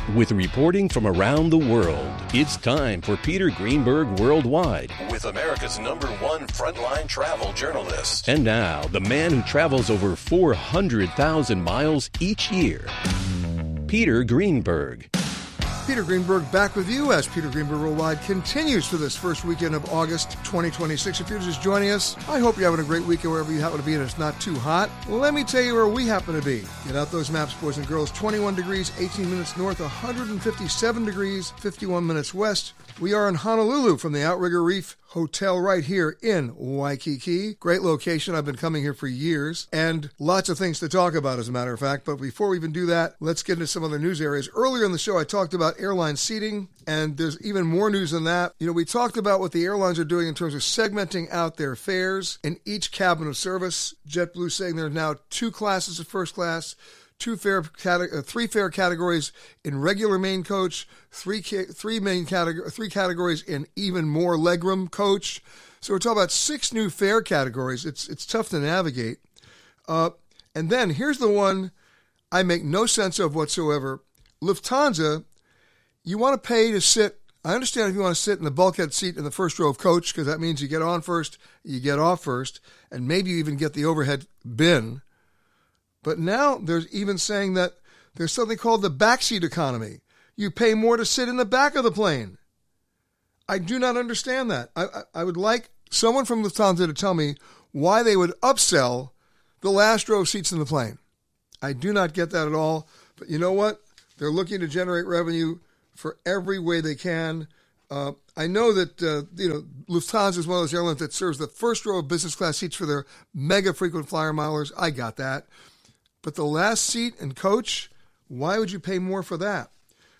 With reporting from around the world, it's time for Peter Greenberg Worldwide. With America's #1 frontline travel journalist. And now, the man who travels over 400,000 miles each year, Peter Greenberg. Peter Greenberg back with you as Peter Greenberg Worldwide continues for this first weekend of August 2026. If you're just joining us, I hope you're having a great weekend wherever you happen to be and it's not too hot. Well, let me tell you where we happen to be. Get out those maps, boys and girls. 21 degrees, 18 minutes north, 157 degrees, 51 minutes west. We are in Honolulu from the Outrigger Reef Hotel right here in Waikiki. Great location. I've been coming here for years and lots of things to talk about, as a matter of fact. But before we even do that, let's get into some other news areas. Earlier in the show, I talked about airline seating, and there's even more news than that. You know, we talked about what the airlines are doing in terms of segmenting out their fares in each cabin of service. JetBlue saying there are now 2 classes of first class, 3 fare categories in regular main coach, 3 categories in even more legroom coach. So we're talking about 6 new fare categories. It's tough to navigate. And then here's the one I make no sense of whatsoever. Lufthansa, you want to pay to sit. I understand if you want to sit in the bulkhead seat in the first row of coach, because that means you get on first, you get off first, and maybe you even get the overhead bin. But now there's even saying that there's something called the backseat economy. You pay more to sit in the back of the plane. I do not understand that. I would like someone from Lufthansa to tell me why they would upsell the last row of seats in the plane. I do not get that at all. But you know what? They're looking to generate revenue for every way they can. I know that Lufthansa is one of those airlines that serves the first row of business class seats for their mega frequent flyer milers. I got that. But the last seat in coach, why would you pay more for that?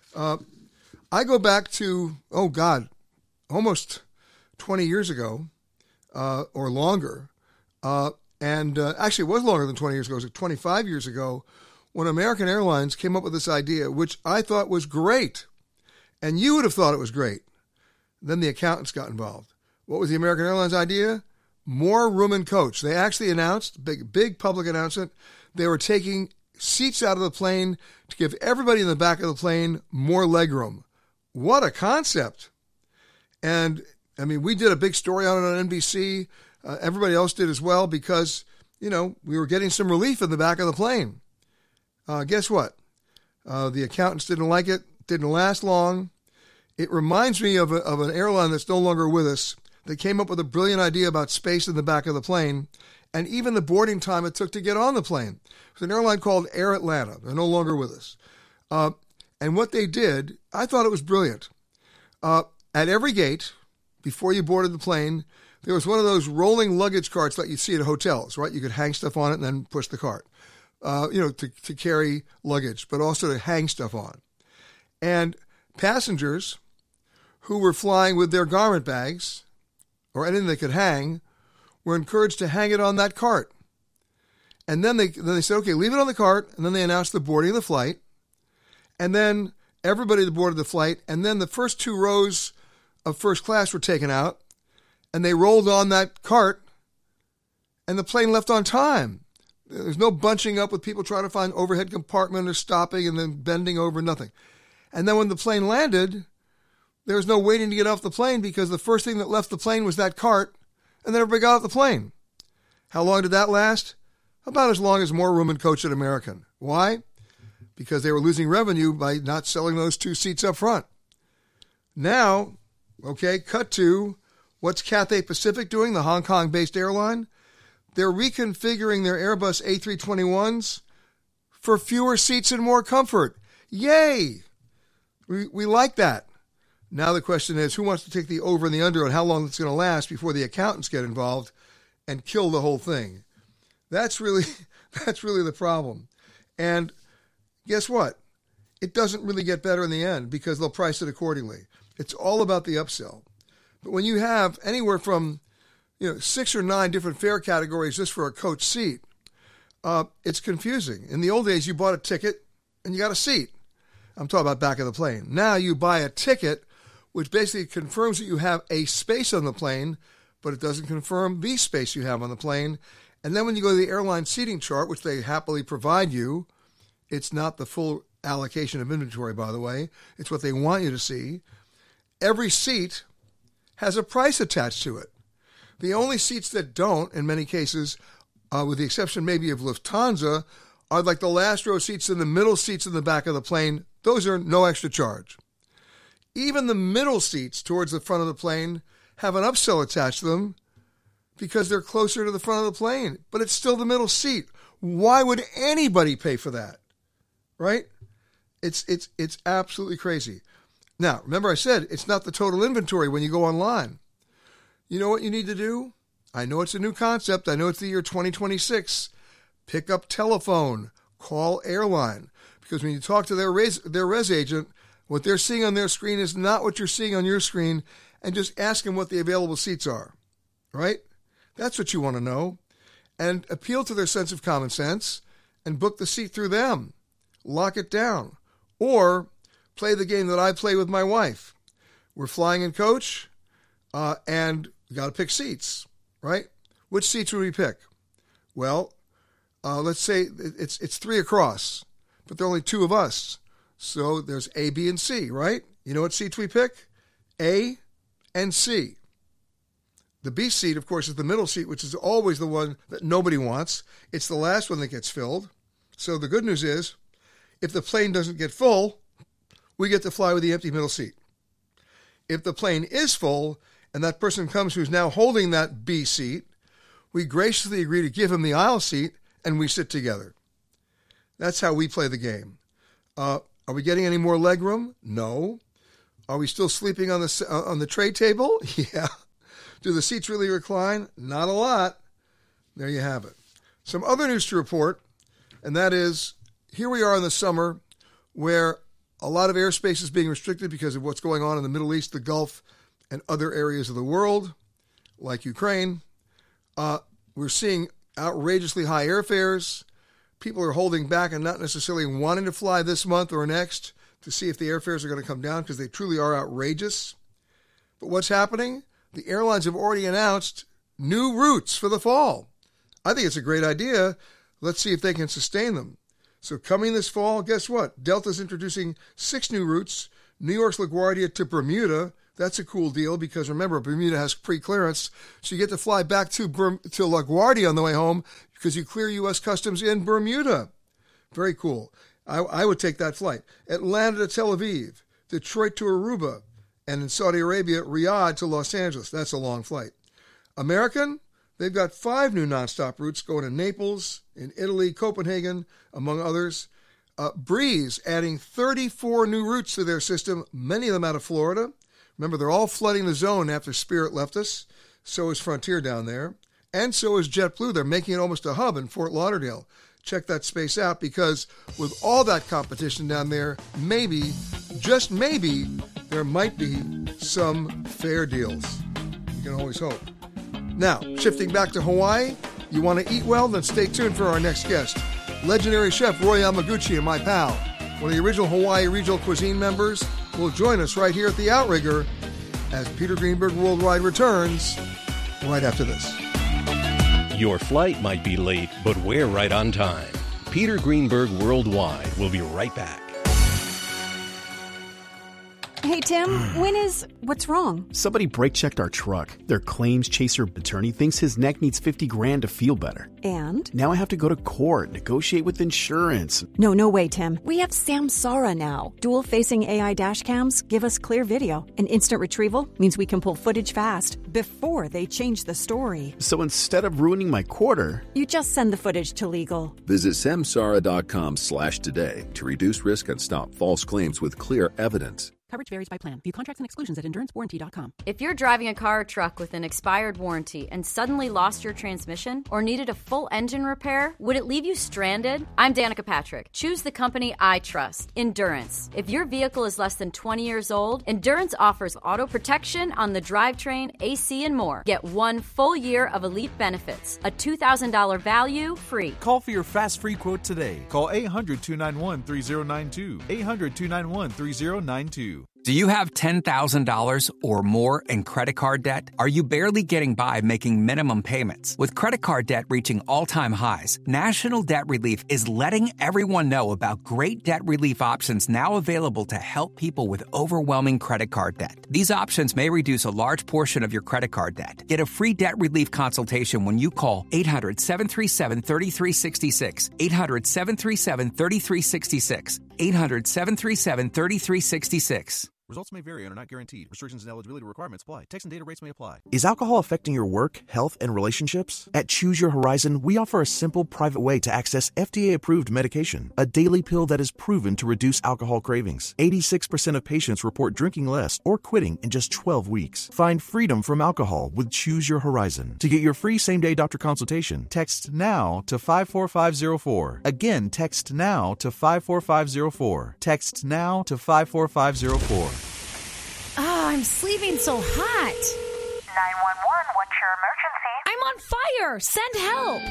I go back to, almost 20 years ago or longer. Actually, it was longer than 20 years ago. It was 25 years ago when American Airlines came up with this idea, which I thought was great. And you would have thought it was great. Then the accountants got involved. What was the American Airlines idea? More room in coach. They actually announced, big public announcement, they were taking seats out of the plane to give everybody in the back of the plane more legroom. What a concept. And, I mean, we did a big story on it on NBC. Everybody else did as well because, we were getting some relief in the back of the plane. Guess what? The accountants didn't like it. Didn't last long. It reminds me of an airline that's no longer with us that came up with a brilliant idea about space in the back of the plane and even the boarding time it took to get on the plane. It was an airline called Air Atlanta. They're no longer with us. And what they did, I thought it was brilliant. At every gate, before you boarded the plane, there was one of those rolling luggage carts that you see at hotels, right? You could hang stuff on it and then push the cart, to carry luggage, but also to hang stuff on. And passengers who were flying with their garment bags or anything they could hang were encouraged to hang it on that cart. And then they said, okay, leave it on the cart. And then they announced the boarding of the flight. And then everybody that boarded the flight. And then the first 2 rows of first class were taken out. And they rolled on that cart. And the plane left on time. There's no bunching up with people trying to find overhead compartment or stopping and then bending over, nothing. And then when the plane landed, there was no waiting to get off the plane because the first thing that left the plane was that cart. And then everybody got off the plane. How long did that last? About as long as more room in coach at American. Why? Because they were losing revenue by not selling those 2 seats up front. Now, cut to what's Cathay Pacific doing, the Hong Kong-based airline? They're reconfiguring their Airbus A321s for fewer seats and more comfort. Yay! We like that. Now the question is, who wants to take the over and the under on how long it's going to last before the accountants get involved and kill the whole thing? That's really the problem. And guess what? It doesn't really get better in the end because they'll price it accordingly. It's all about the upsell. But when you have anywhere from 6 or 9 different fare categories just for a coach seat, it's confusing. In the old days, you bought a ticket and you got a seat. I'm talking about back of the plane. Now you buy a ticket, which basically confirms that you have a space on the plane, but it doesn't confirm the space you have on the plane. And then when you go to the airline seating chart, which they happily provide you, it's not the full allocation of inventory, by the way. It's what they want you to see. Every seat has a price attached to it. The only seats that don't, in many cases, with the exception maybe of Lufthansa, are like the last row seats and the middle seats in the back of the plane. Those are no extra charge. Even the middle seats towards the front of the plane have an upsell attached to them because they're closer to the front of the plane, but it's still the middle seat. Why would anybody pay for that? Right? It's absolutely crazy. Now, remember I said it's not the total inventory when you go online. You know what you need to do? I know it's a new concept. I know it's the year 2026. Pick up telephone, call airline, because when you talk to their res agent, what they're seeing on their screen is not what you're seeing on your screen, and just ask them what the available seats are, right? That's what you want to know, and appeal to their sense of common sense and book the seat through them. Lock it down, or play the game that I play with my wife. We're flying in coach, and we got to pick seats, right? Which seats would we pick? Well, let's say it's 3 across, but there are only 2 of us. So there's A, B, and C, right? You know what seats we pick? A and C. The B seat, of course, is the middle seat, which is always the one that nobody wants. It's the last one that gets filled. So the good news is, if the plane doesn't get full, we get to fly with the empty middle seat. If the plane is full, and that person comes who's now holding that B seat, we graciously agree to give him the aisle seat, and we sit together. That's how we play the game. Are we getting any more leg room? No. Are we still sleeping on the tray table? Yeah. Do the seats really recline? Not a lot. There you have it. Some other news to report, and that is, here we are in the summer where a lot of airspace is being restricted because of what's going on in the Middle East, the Gulf, and other areas of the world, like Ukraine. We're seeing outrageously high airfares. People are holding back and not necessarily wanting to fly this month or next to see if the airfares are going to come down because they truly are outrageous. But what's happening? The airlines have already announced new routes for the fall. I think it's a great idea. Let's see if they can sustain them. So coming this fall, guess what? Delta's introducing 6 new routes. New York's LaGuardia to Bermuda. That's a cool deal because remember, Bermuda has pre-clearance. So you get to fly back to LaGuardia on the way home because you clear U.S. Customs in Bermuda. Very cool. I would take that flight. Atlanta to Tel Aviv, Detroit to Aruba, and in Saudi Arabia, Riyadh to Los Angeles. That's a long flight. American, they've got 5 new nonstop routes going to Naples, in Italy, Copenhagen, among others. Breeze adding 34 new routes to their system, many of them out of Florida. Remember, they're all flooding the zone after Spirit left us. So is Frontier down there. And so is JetBlue. They're making it almost a hub in Fort Lauderdale. Check that space out because with all that competition down there, maybe, just maybe, there might be some fair deals. You can always hope. Now, shifting back to Hawaii, you want to eat well? Then stay tuned for our next guest. Legendary chef Roy Yamaguchi and my pal, one of the original Hawaii Regional Cuisine members, will join us right here at the Outrigger as Peter Greenberg Worldwide returns right after this. Your flight might be late, but we're right on time. Peter Greenberg Worldwide will be right back. Hey, Tim, what's wrong? Somebody brake-checked our truck. Their claims chaser attorney thinks his neck needs $50,000 to feel better. And? Now I have to go to court, negotiate with insurance. No way, Tim. We have Samsara now. Dual-facing AI dash cams give us clear video. And instant retrieval means we can pull footage fast before they change the story. So instead of ruining my quarter, you just send the footage to legal. Visit samsara.com/today to reduce risk and stop false claims with clear evidence. Coverage varies by plan. View contracts and exclusions at endurancewarranty.com. If you're driving a car or truck with an expired warranty and suddenly lost your transmission or needed a full engine repair, would it leave you stranded? I'm Danica Patrick. Choose the company I trust, Endurance. If your vehicle is less than 20 years old, Endurance offers auto protection on the drivetrain, AC, and more. Get 1 full year of elite benefits, a $2,000 value free. Call for your fast free quote today. Call 800-291-3092. 800-291-3092. Do you have $10,000 or more in credit card debt? Are you barely getting by making minimum payments? With credit card debt reaching all-time highs, National Debt Relief is letting everyone know about great debt relief options now available to help people with overwhelming credit card debt. These options may reduce a large portion of your credit card debt. Get a free debt relief consultation when you call 800-737-3366, 800-737-3366, 800-737-3366. Results may vary and are not guaranteed. Restrictions and eligibility requirements apply. Text and data rates may apply. Is alcohol affecting your work, health, and relationships? At Choose Your Horizon, we offer a simple, private way to access FDA-approved medication, a daily pill that is proven to reduce alcohol cravings. 86% of patients report drinking less or quitting in just 12 weeks. Find freedom from alcohol with Choose Your Horizon. To get your free same-day doctor consultation, text NOW to 54504. Again, text NOW to 54504. Text NOW to 54504. Oh, I'm sleeping so hot. 911, what's your emergency? I'm on fire. Send help.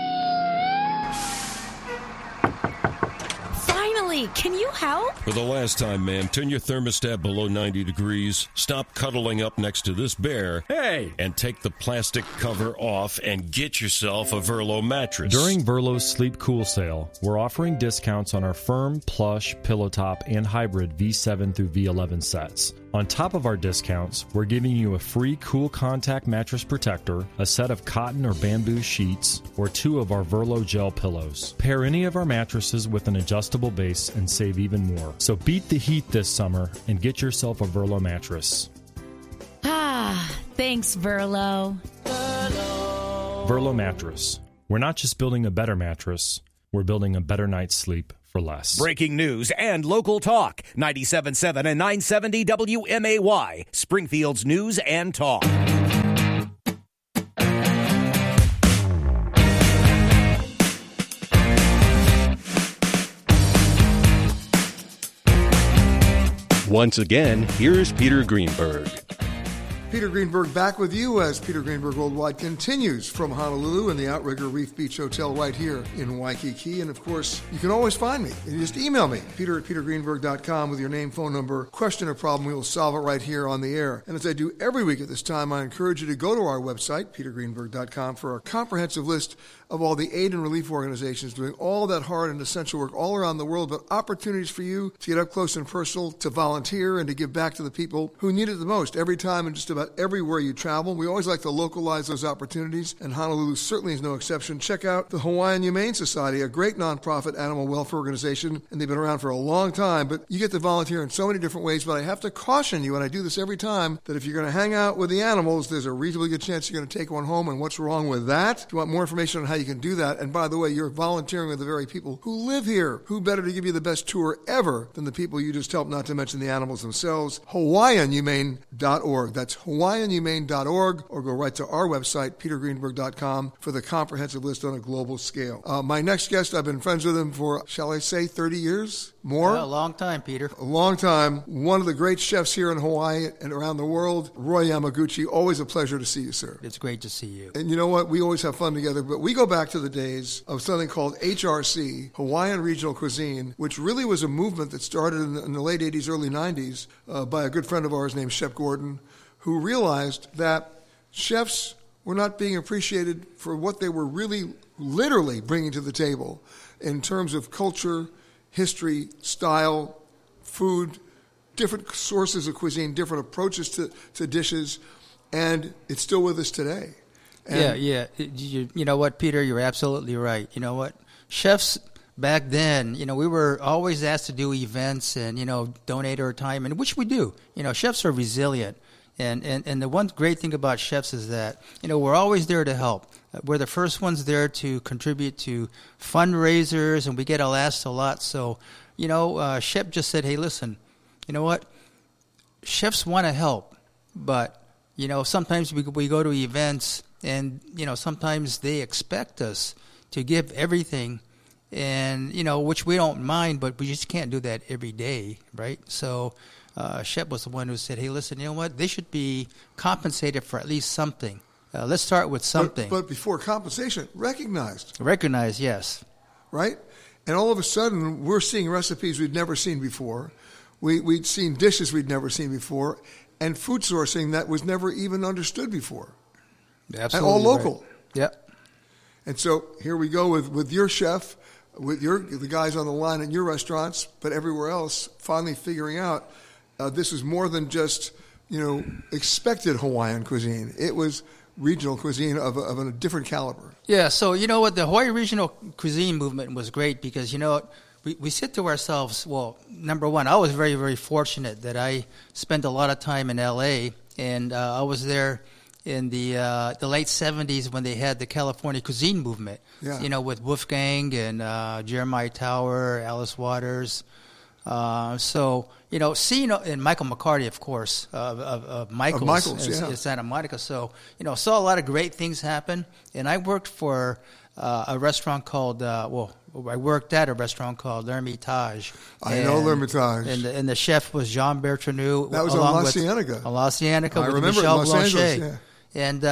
Finally, can you help? For the last time, ma'am, turn your thermostat below 90 degrees, stop cuddling up next to this bear, and take the plastic cover off and get yourself a Verlo mattress. During Verlo's Sleep Cool sale, we're offering discounts on our firm, plush, pillow top, and hybrid V7 through V11 sets. On top of our discounts, we're giving you a free Cool Contact mattress protector, a set of cotton or bamboo sheets, or 2 of our Verlo gel pillows. Pair any of our mattresses with an adjustable base and save even more. So beat the heat this summer and get yourself a Verlo mattress. Ah, thanks, Verlo. Verlo mattress. We're not just building a better mattress, we're building a better night's sleep for less. Breaking news and local talk. 97.7 and 970 WMAY. Springfield's News and Talk. Once again, here's Peter Greenberg. Peter Greenberg back with you as Peter Greenberg Worldwide continues from Honolulu in the Outrigger Reef Beach Hotel right here in Waikiki. And, of course, you can always find me. You just email me, peter@petergreenberg.com with your name, phone number, question or problem. We will solve it right here on the air. And as I do every week at this time, I encourage you to go to our website, petergreenberg.com, for a comprehensive list of all the aid and relief organizations doing all that hard and essential work all around the world, but opportunities for you to get up close and personal, to volunteer, and to give back to the people who need it the most every time and just about everywhere you travel. We always like to localize those opportunities, and Honolulu certainly is no exception. Check out the Hawaiian Humane Society, a great nonprofit animal welfare organization, and they've been around for a long time, but you get to volunteer in so many different ways. But I have to caution you, and I do this every time, that if you're going to hang out with the animals, there's a reasonably good chance you're going to take one home, and what's wrong with that? If you want more information on how you can do that, and by the way, you're volunteering with the very people who live here. Who better to give you the best tour ever than the people you just helped, not to mention the animals themselves? HawaiianHumane.org. That's HawaiianHumane.org, or go right to our website, petergreenberg.com, for the comprehensive list on a global scale. My next guest, I've been friends with him for, shall I say, 30 years? More? A long time, Peter. A long time. One of the great chefs here in Hawaii and around the world, Roy Yamaguchi. Always a pleasure to see you, sir. It's great to see you. And you know what? We always have fun together, but we go back to the days of something called HRC, Hawaiian Regional Cuisine, which really was a movement that started in the late 80s, early 90s by a good friend of ours named Shep Gordon, who realized that chefs were not being appreciated for what they were really literally bringing to the table in terms of culture, history, style, food, different sources of cuisine, different approaches to dishes, and it's still with us today. And You know what, Peter? You're absolutely right. You know what? Chefs back then, we were always asked to do events and, donate our time, and which we do. Chefs are resilient. And the one great thing about chefs is that, we're always there to help. We're the first ones there to contribute to fundraisers, and we get asked a lot. So, Shep just said, hey, listen, you know what? Chefs want to help, but, sometimes we go to events and, sometimes they expect us to give everything, and, which we don't mind, but we just can't do that every day, right? So Shep was the one who said, hey, listen, you know what? They should be compensated for at least something. Let's start with something. But before compensation, recognized. Recognized, yes. Right? And all of a sudden, we're seeing recipes we've never seen before. We'd seen dishes we'd never seen before, and food sourcing that was never even understood before. Absolutely, and all local. Right. Yep. And so here we go with your chef, with the guys on the line at your restaurants, but everywhere else, finally figuring out this is more than just expected Hawaiian cuisine. It was regional cuisine of a different caliber. Yeah. So you know what, the Hawaii regional cuisine movement was great because we said to ourselves, well, number one, I was very, very fortunate that I spent a lot of time in L.A., and I was there in the late 70s when they had the California cuisine movement, with Wolfgang and Jeremiah Tower, Alice Waters. Seeing, and Michael McCarty, of course, of Michael's in Santa Monica. So, saw a lot of great things happen. And I worked for a restaurant called, I worked at a restaurant called L'Hermitage. I know L'Hermitage. And the chef was Jean Bertranu. That was on La Cienega. On La Cienega I with remember Michel Los Blanchet. Angeles, And,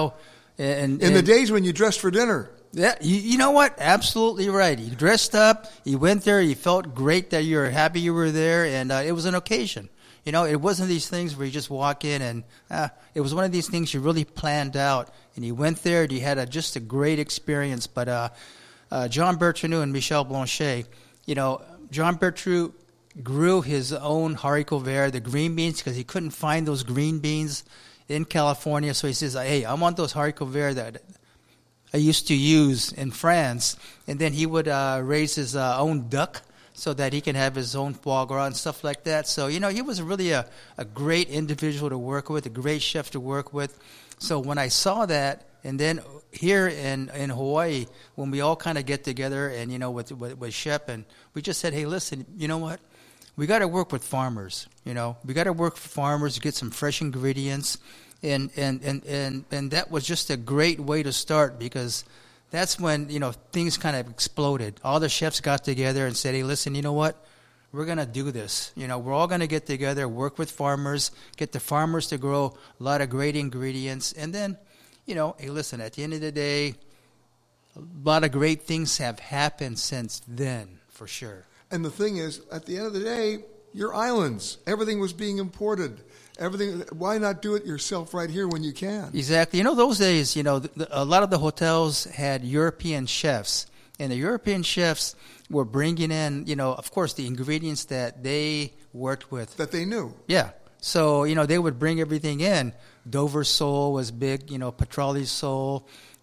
in the days when you dressed for dinner. Yeah, you know what? Absolutely right. He dressed up. He went there. He felt great that you were happy you were there, and it was an occasion. It wasn't these things where you just walk in and it was one of these things you really planned out, and you went there and you had just a great experience. But John Bertranu and Michel Blanchet, John Bertranu grew his own haricot vert, the green beans, because he couldn't find those green beans in California. So he says, hey, I want those haricot vert that I used to use in France. And then he would raise his own duck so that he can have his own foie gras and stuff like that. So, he was really a great individual to work with, a great chef to work with. So when I saw that, and then here in Hawaii, when we all kind of get together and, with Shep, and we just said, hey, listen, you know what? We got to work with farmers, We got to work for farmers to get some fresh ingredients. And that was just a great way to start, because that's when, things kind of exploded. All the chefs got together and said, hey, listen, you know what? We're going to do this. We're all going to get together, work with farmers, get the farmers to grow a lot of great ingredients. And then, hey, listen, at the end of the day, a lot of great things have happened since then, for sure. And the thing is, at the end of the day, you're islands. Everything was being imported. Everything. Why not do it yourself right here when you can? Exactly. Those days, a lot of the hotels had European chefs, and the European chefs were bringing in, of course, the ingredients that they worked with. That they knew. Yeah. So, they would bring everything in. Dover sole was big, Petrali sole,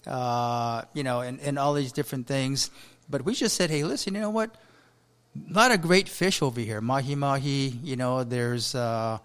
and all these different things. But we just said, hey, listen, you know what? A lot of great fish over here. Mahi-mahi, there's... the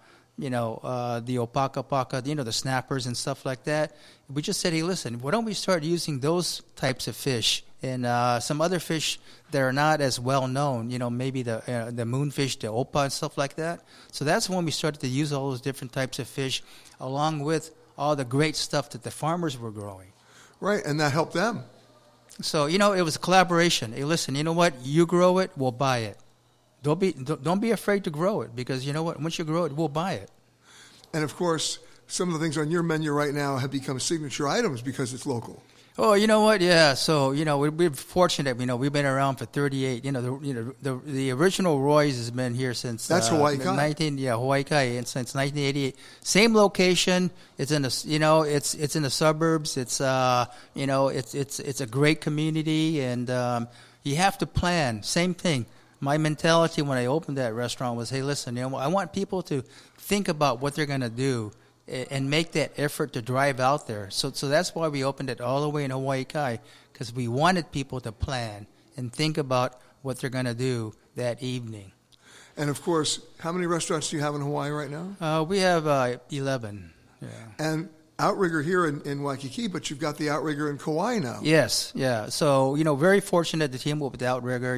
opaka-paka, the snappers and stuff like that. We just said, hey, listen, why don't we start using those types of fish and some other fish that are not as well known, maybe the moonfish, the opa and stuff like that. So that's when we started to use all those different types of fish along with all the great stuff that the farmers were growing. Right, and that helped them. So, it was a collaboration. Hey, listen, you know what? You grow it, we'll buy it. Don't be afraid to grow it, because you know what? Once you grow it, we'll buy it. And of course, some of the things on your menu right now have become signature items because it's local. Oh, you know what? Yeah. So we're fortunate. We've been around for 38. The original Roy's has been here since that's Hawaii Kai. Hawaii Kai, and since 1988. Same location. It's in the it's in the suburbs. It's it's a great community, and you have to plan. Same thing. My mentality when I opened that restaurant was, hey, listen, I want people to think about what they're going to do and make that effort to drive out there. So that's why we opened it all the way in Hawaii Kai, because we wanted people to plan and think about what they're going to do that evening. And, of course, how many restaurants do you have in Hawaii right now? We have 11. Yeah. And Outrigger here in Waikiki, but you've got the Outrigger in Kauai now. Yes, yeah. So very fortunate to team up with Outrigger.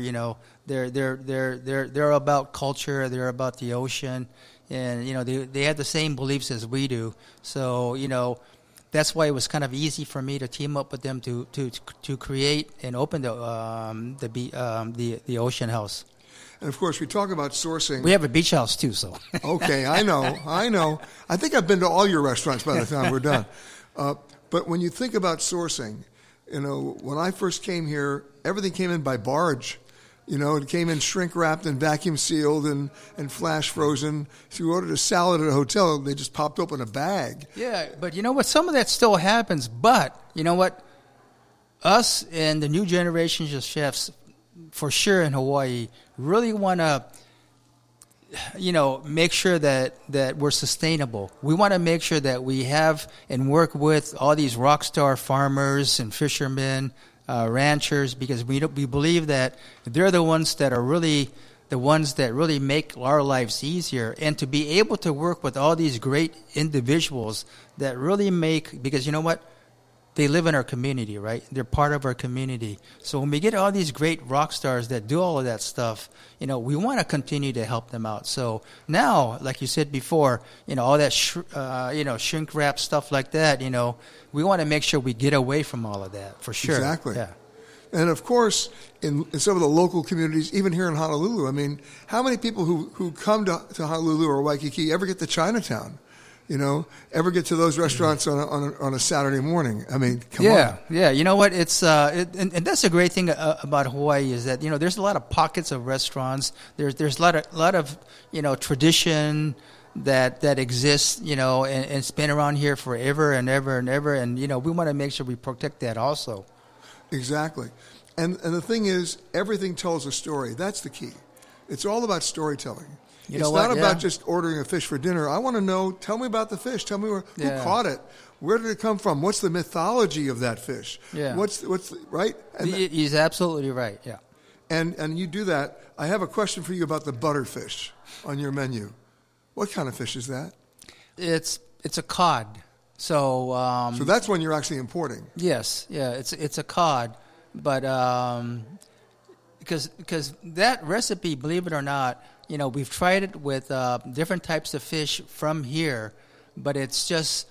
They're about culture. They're about the ocean, and they have the same beliefs as we do. So that's why it was kind of easy for me to team up with them to create and open the Ocean House. And, of course, we talk about sourcing. We have a beach house, too, so. Okay, I know. I think I've been to all your restaurants by the time we're done. But when you think about sourcing, when I first came here, everything came in by barge. You know, it came in shrink wrapped and vacuum sealed and flash frozen. If you ordered a salad at a hotel, they just popped open a bag. Yeah, but you know what? Some of that still happens. But you know what? Us and the new generations of chefs, for sure in Hawaii, really want to, make sure that we're sustainable. We want to make sure that we have and work with all these rock star farmers and fishermen, ranchers, because we believe that they're the ones that really make our lives easier, and to be able to work with all these great individuals that really make, because you know what? They live in our community, right? They're part of our community. So when we get all these great rock stars that do all of that stuff, we want to continue to help them out. So now, like you said before, all that shrink wrap stuff like that, we want to make sure we get away from all of that, for sure. Exactly. Yeah. And of course, in some of the local communities, even here in Honolulu, I mean, how many people who come to Honolulu or Waikiki ever get to Chinatown? Ever get to those restaurants on a Saturday morning? I mean, come on. Yeah. You know what? It's and that's the great thing about Hawaii is that there's a lot of pockets of restaurants. There's a lot of tradition that exists. And it's been around here forever and ever and ever. And we want to make sure we protect that also. Exactly. And the thing is, everything tells a story. That's the key. It's all about storytelling. It's not about just ordering a fish for dinner. I want to know, tell me about the fish. Tell me who caught it. Where did it come from? What's the mythology of that fish? Yeah. What's right? He's absolutely right, yeah. And you do that. I have a question for you about the butterfish on your menu. What kind of fish is that? It's a cod. So that's one you're actually importing. Yes, yeah, it's a cod. But because that recipe, believe it or not, we've tried it with different types of fish from here, but it's just,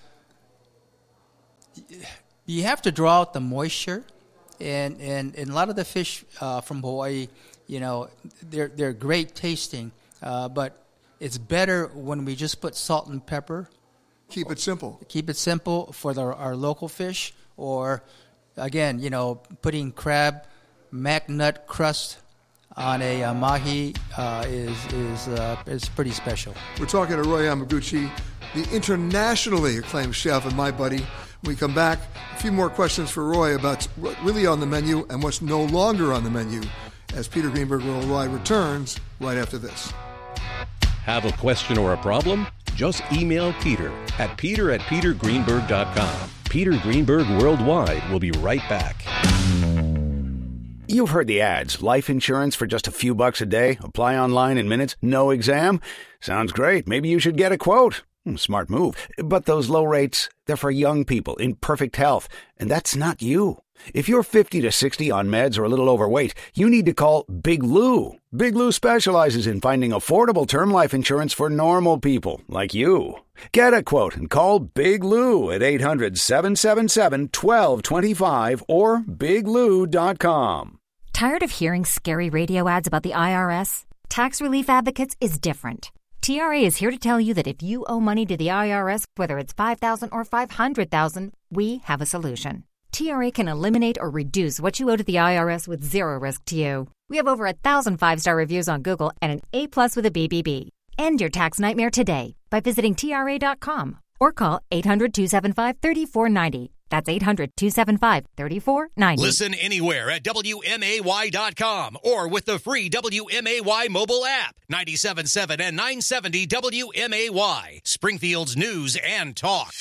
you have to draw out the moisture, and a lot of the fish from Hawaii, they're great tasting, but it's better when we just put salt and pepper. Keep it simple. Keep it simple for our local fish, or again, putting crab mac nut crust on a mahi is pretty special. We're talking to Roy Yamaguchi, the internationally acclaimed chef and my buddy. When we come back, a few more questions for Roy about what's really on the menu and what's no longer on the menu as Peter Greenberg Worldwide returns right after this. Have a question or a problem? Just email Peter at peter@petergreenberg.com. Peter Greenberg Worldwide will be right back. You've heard the ads. Life insurance for just a few bucks a day. Apply online in minutes. No exam. Sounds great. Maybe you should get a quote. Smart move. But those low rates, they're for young people in perfect health. And that's not you. If you're 50 to 60 on meds or a little overweight, you need to call Big Lou. Big Lou specializes in finding affordable term life insurance for normal people like you. Get a quote and call Big Lou at 800-777-1225 or biglou.com. Tired of hearing scary radio ads about the IRS? Tax Relief Advocates is different. TRA is here to tell you that if you owe money to the IRS, whether it's $5,000 or $500,000, we have a solution. TRA can eliminate or reduce what you owe to the IRS with zero risk to you. We have over 1,000 5-star reviews on Google and an A+ with a BBB. End your tax nightmare today by visiting TRA.com or call 800-275-3490. That's 800-275-3490. Listen anywhere at WMAY.com or with the free WMAY mobile app. 97.7 and 970 WMAY. Springfield's news and talk.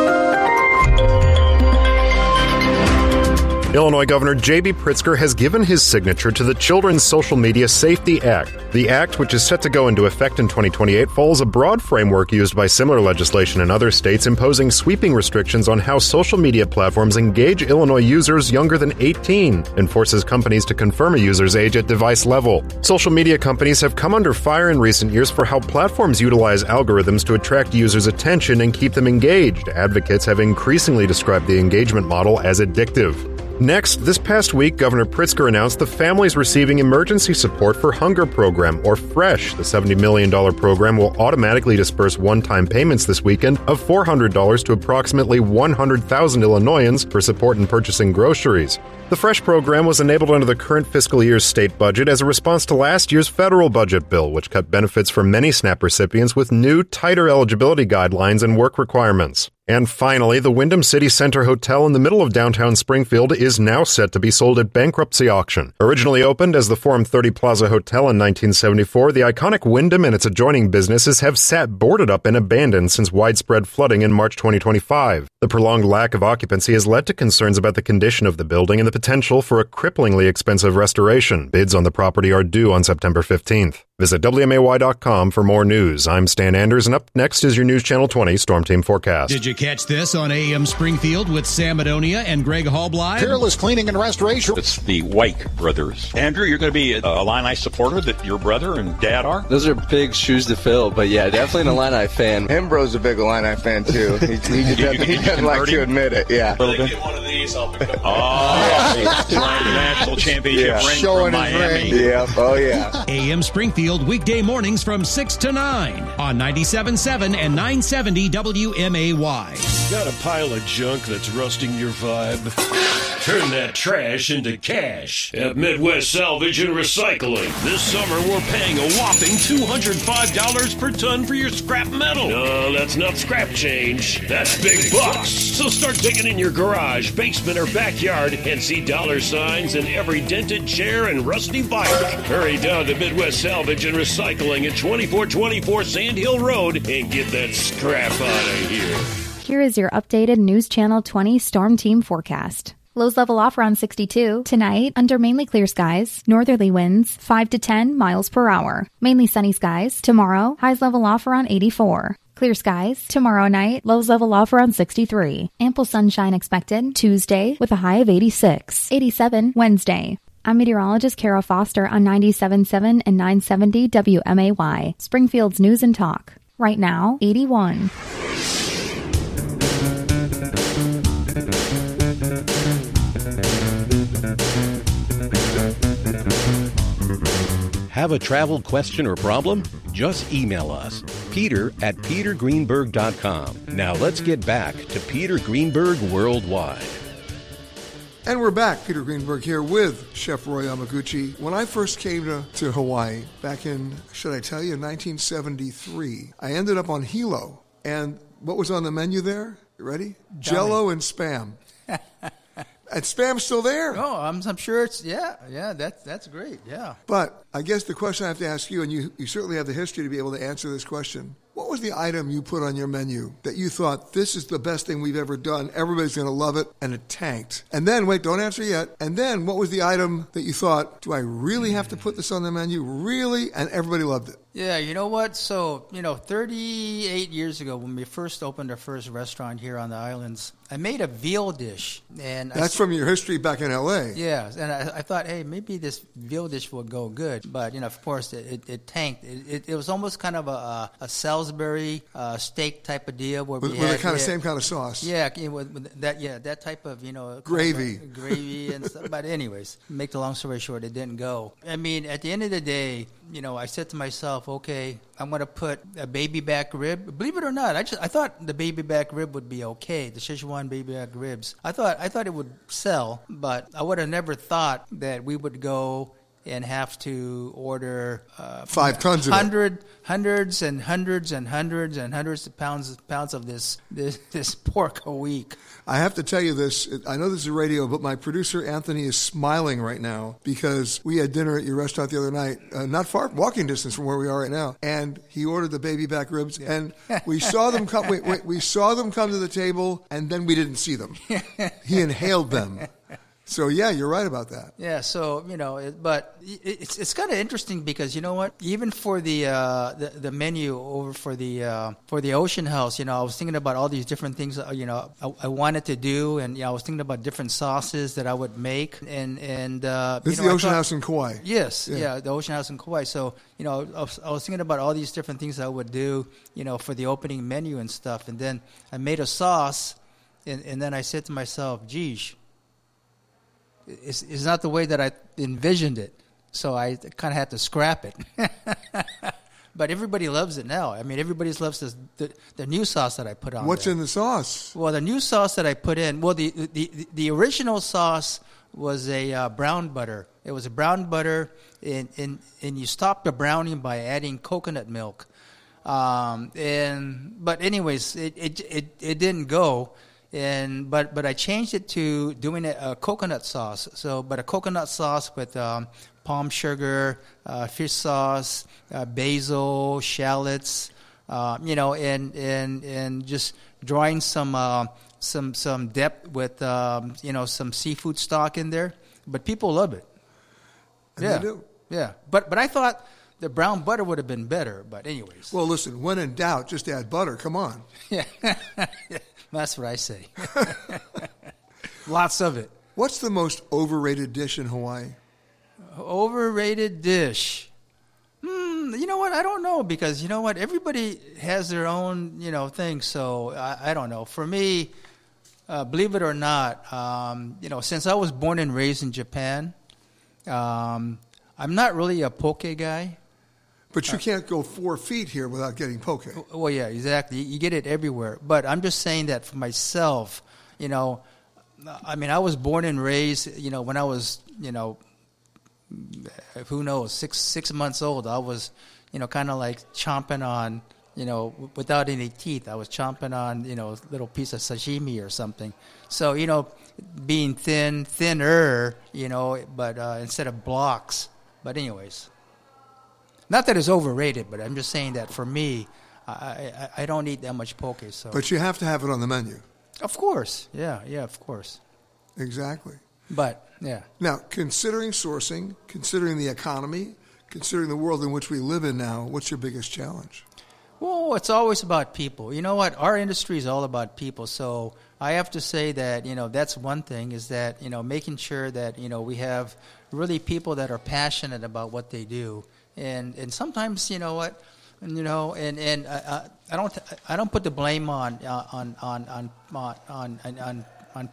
Illinois Governor J.B. Pritzker has given his signature to the Children's Social Media Safety Act. The act, which is set to go into effect in 2028, follows a broad framework used by similar legislation in other states imposing sweeping restrictions on how social media platforms engage Illinois users younger than 18, and forces companies to confirm a user's age at device level. Social media companies have come under fire in recent years for how platforms utilize algorithms to attract users' attention and keep them engaged. Advocates have increasingly described the engagement model as addictive. Next, this past week, Governor Pritzker announced the Families Receiving Emergency Support for Hunger program, or FRESH. The $70 million program will automatically disperse one-time payments this weekend of $400 to approximately 100,000 Illinoisans for support in purchasing groceries. The FRESH program was enabled under the current fiscal year's state budget as a response to last year's federal budget bill, which cut benefits for many SNAP recipients with new, tighter eligibility guidelines and work requirements. And finally, the Wyndham City Center Hotel in the middle of downtown Springfield is now set to be sold at bankruptcy auction. Originally opened as the Forum 30 Plaza Hotel in 1974, the iconic Wyndham and its adjoining businesses have sat boarded up and abandoned since widespread flooding in March 2025. The prolonged lack of occupancy has led to concerns about the condition of the building and the potential for a cripplingly expensive restoration. Bids on the property are due on September 15th. Visit WMAY.com for more news. I'm Stan Anders, and up next is your News Channel 20 Storm Team Forecast. Did you catch this on AM Springfield with Sam Madonia and Greg Hallbly? Peerless Cleaning and Restoration. It's the White brothers. Andrew, you're going to be a Illini supporter that your brother and dad are? Those are big shoes to fill, but yeah, definitely an Illini fan. Hembro's a big Illini fan, too. He doesn't like to admit it, yeah. If they get one of these, I'll pick up. Oh, the national championship ring showing from Miami. Yeah, oh yeah. AM Springfield weekday mornings from 6 to 9 on 97.7 and 970 WMAY. Got a pile of junk that's rusting your vibe? Turn that trash into cash at Midwest Salvage and Recycling. This summer, we're paying a whopping $205 per ton for your scrap metal. No, that's not scrap change. That's big bucks. So start digging in your garage, basement, or backyard and see dollar signs in every dented chair and rusty bike. Hurry down to Midwest Salvage and Recycling at 2424 Sand Hill Road and get that scrap out of here. Here is your updated News Channel 20 Storm Team forecast. Lows level off around 62. Tonight, under mainly clear skies, northerly winds 5 to 10 miles per hour. Mainly sunny skies. Tomorrow, highs level off around 84. Clear skies. Tomorrow night, lows level off around 63. Ample sunshine expected. Tuesday, with a high of 86. 87 Wednesday. I'm meteorologist Kara Foster on 97.7 and 970 WMAY, Springfield's News and Talk. Right now, 81. Have a travel question or problem? Just email us, peter@petergreenberg.com. Now let's get back to Peter Greenberg Worldwide. And we're back. Peter Greenberg here with Chef Roy Yamaguchi. When I first came to Hawaii back in, should I tell you, 1973, I ended up on Hilo. And what was on the menu there? You ready? Jell-O and Spam. And Spam's still there. Oh, I'm sure it's, yeah, that's great, yeah. But I guess the question I have to ask you, and you certainly have the history to be able to answer this question, what was the item you put on your menu that you thought, this is the best thing we've ever done, everybody's going to love it, and it tanked? And then, wait, don't answer yet. And then, what was the item that you thought, do I really have to put this on the menu? Really? And everybody loved it. Yeah, you know what? So, 38 years ago when we first opened our first restaurant here on the islands, I made a veal dish. And that's from your history back in L.A. Yeah, and I thought, hey, maybe this veal dish will go good. But, of course, it tanked. It was almost kind of a Salisbury steak type of deal. Where with the same kind of sauce. Yeah, with that type of, gravy. Gravy and stuff. But anyways, make the long story short, it didn't go. I mean, at the end of the day, I said to myself, okay, I'm going to put a baby back rib. Believe it or not, I thought the baby back rib would be okay, the Szechuan baby back ribs. I thought it would sell, but I would have never thought that we would go and have to order 5 tons of hundreds and hundreds and hundreds and hundreds of pounds of this pork a week. I have to tell you this. I know this is radio, but my producer Anthony is smiling right now because we had dinner at your restaurant the other night, not far, walking distance from where we are right now, and he ordered the baby back ribs, and we saw them come. We saw them come to the table, and then we didn't see them. He inhaled them. So, yeah, you're right about that. Yeah, so, but it's kind of interesting because, you know what? Even for the menu over for the Ocean House, I was thinking about all these different things, I wanted to do. And, I was thinking about different sauces that I would make. And this is the Ocean House in Kauai. Yes, yeah, the Ocean House in Kauai. So, I was thinking about all these different things I would do, for the opening menu and stuff. And then I made a sauce, and then I said to myself, geez, is not the way that I envisioned it. So I kind of had to scrap it. But everybody loves it now. I mean, everybody loves the new sauce that I put on. What's there. in the sauce? Well, the new sauce that I put in, well, the original sauce was a brown butter. It was a brown butter, and you stop the browning by adding coconut milk. But anyways, it didn't go. But I changed it to doing a coconut sauce. But a coconut sauce with palm sugar, fish sauce, basil, shallots, and just drawing some depth with some seafood stock in there. But people love it. And they do. Yeah. But I thought the brown butter would have been better. But anyways. Well, listen, when in doubt, just add butter. Come on. Yeah. That's what I say. Lots of it. What's the most overrated dish in Hawaii? Overrated dish. You know what? I don't know, because you know what? Everybody has their own, thing. So I don't know. For me, believe it or not, since I was born and raised in Japan, I'm not really a poke guy. But you can't go 4 feet here without getting poke. Well, yeah, exactly. You get it everywhere. But I'm just saying that for myself, I mean, I was born and raised, when I was, who knows, six months old, I was, kind of like chomping on, without any teeth. I was chomping on, a little piece of sashimi or something. So, being thinner, but instead of blocks. But anyways. Not that it's overrated, but I'm just saying that for me, I don't eat that much poke. So. But you have to have it on the menu. Of course. Yeah, of course. Exactly. But, yeah. Now, considering sourcing, considering the economy, considering the world in which we live in now, what's your biggest challenge? Well, it's always about people. You know what? Our industry is all about people. So I have to say that, that's one thing, is that, making sure that, we have really people that are passionate about what they do. And sometimes, I don't put the blame on